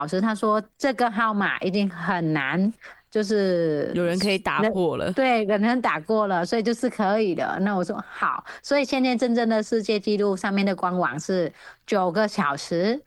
老师他说这个号码已经很难，就是有人可以打破了。 对，有人打过了，所以就是可以的。那我说好，所以现在真正的世界纪录上面的官网是9个小时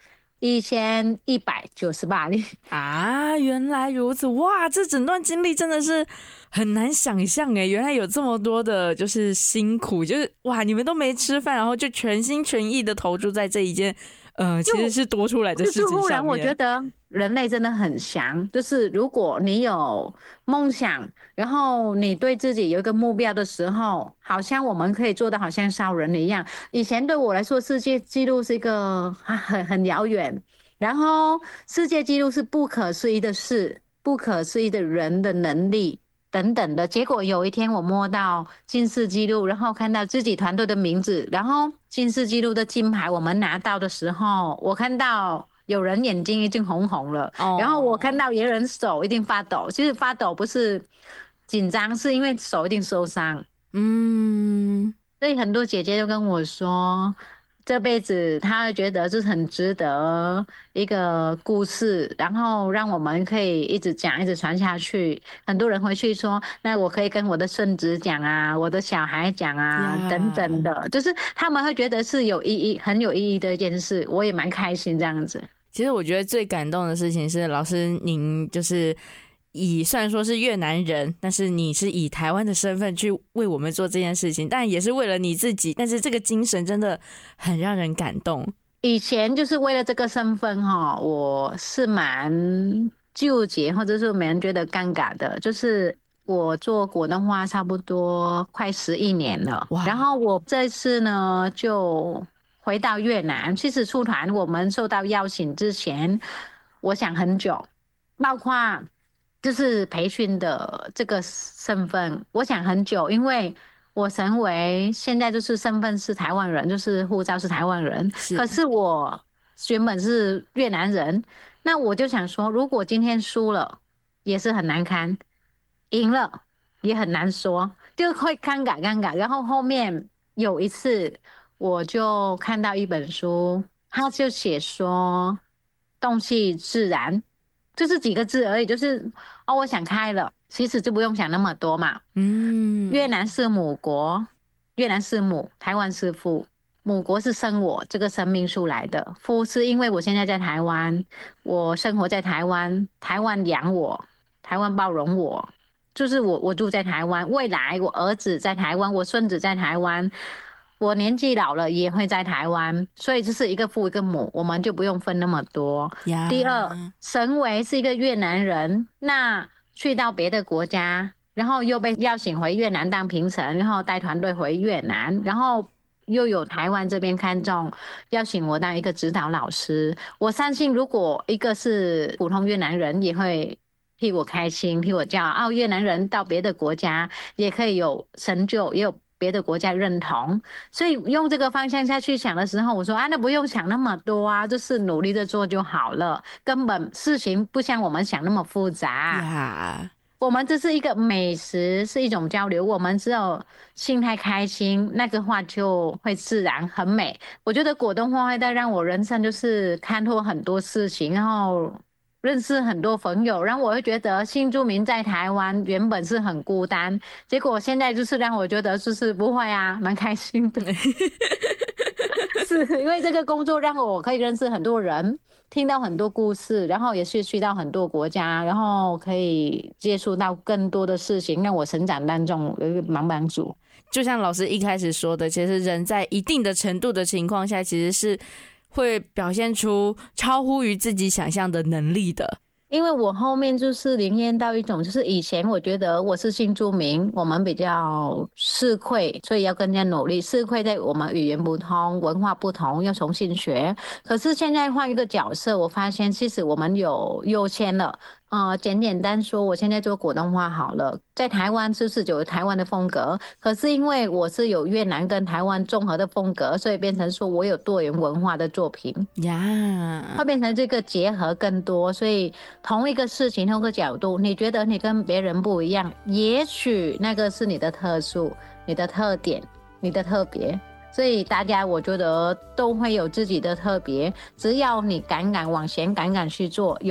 1198粒啊，原来如此，哇，这整段经历真的是很难想象哎，原来有这么多的就是辛苦，就是哇，你们都没吃饭，然后就全心全意的投注在这一件其实是多出来的事情上面。 就是忽然我觉得人类真的很强，就是如果你有梦想，然后你对自己有一个目标的时候，好像我们可以做的好像超人一样。以前对我来说，世界纪录是一个很遥远，然后世界纪录是不可思议的事，不可思议的人的能力等等的。结果有一天我摸到金氏纪录，然后看到自己团队的名字，然后金氏纪录的金牌我们拿到的时候，我看到有人眼睛已经红红了，然后我看到有人手一定发抖，其实发抖不是紧张，是因为手一定受伤。所以很多姐姐都跟我说，这辈子她会觉得这是很值得一个故事，然后让我们可以一直讲，一直传下去。很多人回去说，那我可以跟我的孙子讲啊，我的小孩讲啊，等等的，就是他们会觉得是有意义、很有意义的一件事，我也蛮开心这样子。 其实我觉得最感动的事情是，老师您就是虽然说是越南人，但是你是以台湾的身份去为我们做这件事情，但也是为了你自己，但是这个精神真的很让人感动。 以前就是为了这个身份我是蛮纠结，或者是没人觉得尴尬的，就是我做果冻花差不多快11年了，然后我这次呢就回到越南。其实出团我们受到邀请之前，我想很久，包括就是培训的这个身份，我想很久，因为我身为现在就是身份是台湾人，就是护照是台湾人，可是我原本是越南人，那我就想说，如果今天输了也是很难堪，赢了也很难说，就会尴尬尴尬。然后后面有一次，我就看到一本书，他就写说动气自然，就是几个字而已，就是我想开了，其实就不用想那么多嘛。越南是母国，越南是母，台湾是父。母国是生我这个生命出来的，父是因为我现在在台湾，我生活在台湾，台湾养我，台湾包容我，就是我住在台湾，未来我儿子在台湾，我孙子在台湾，我年纪老了也会在台湾，所以这是一个父一个母，我们就不用分那么多。第二，身为是一个越南人，那去到别的国家，然后又被邀请回越南当评审，然后带团队回越南，然后又有台湾这边看中邀请我当一个指导老师。我相信如果一个是普通越南人也会替我开心，替我骄傲，越南人到别的国家也可以有成就，也有别的国家认同。所以用这个方向下去想的时候，我说那不用想那么多啊，就是努力的做就好了，根本事情不像我们想那么复杂。我们这是一个美食，是一种交流，我们只有心态开心，那个话就会自然很美。我觉得果冻花会带让我人生就是看透很多事情，然后认识很多朋友，然后我会觉得新住民在台湾原本是很孤单，结果现在就是让我觉得就是不会啊，蛮开心的。是因为这个工作让我可以认识很多人，听到很多故事，然后也是去到很多国家，然后可以接触到更多的事情，让我成长当中有一个帮助。 就像老师一开始说的，其实人在一定的程度的情况下，其实是会表现出超乎于自己想象的能力的。 因为我后面就是灵验到一种，就是以前我觉得我是新住民，我们比较吃亏，所以要更加努力。吃亏在我们语言不通，文化不同，要重新学。可是现在换一个角色，我发现其实我们有优先了。简单说，我现在做果冻花好了，在台湾就是有台湾的风格，可是因为我是有越南跟台湾综合的风格，所以变成说我有多元文化的作品会变成这个结合更多。所以同一个事情同一个角度，你觉得你跟别人不一样，也许那个是你的特殊，你的特点，你的特别。所以大家我觉得都会有自己的特别，只要你敢往前，敢去做。